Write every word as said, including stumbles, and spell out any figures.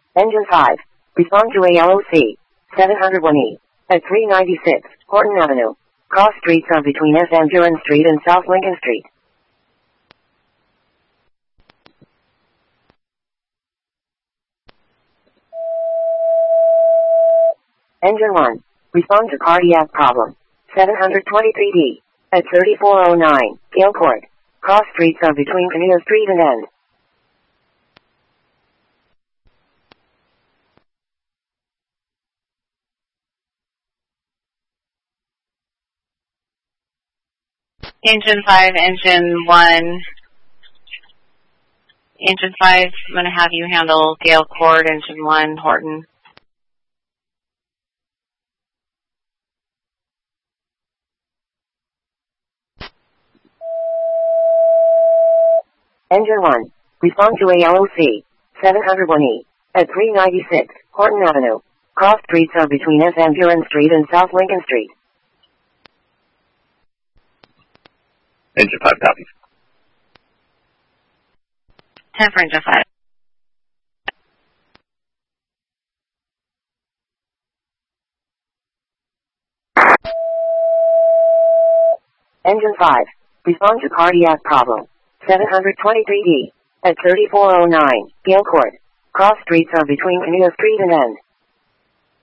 Engine five. Respond to A L O C seven oh one E at three ninety-six Horton Avenue. Cross streets are between S. Van Buren Street and South Lincoln Street. Engine one. Respond to cardiac problem seven twenty-three D at thirty-four oh nine Gale Court. Cross streets are between Kinnear Street and End. Engine five, engine one. Engine five, I'm going to have you handle Gale Court, engine one, Horton. Engine one. Respond to A L O C seven oh one E at three ninety-six Horton Avenue. Cross streets are between S. Van Buren Street and South Lincoln Street. Engine five copies. ten for engine five. Engine five. Respond to cardiac problem seven twenty-three D at thirty-four oh nine Gale Court. Cross streets are between Kinnear Street and End.